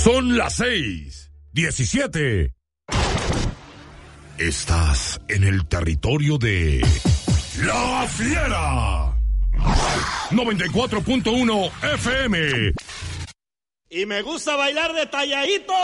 Son las 6:17. Estás en el territorio de La Fiera. 94.1 FM. Y me gusta bailar detalladito.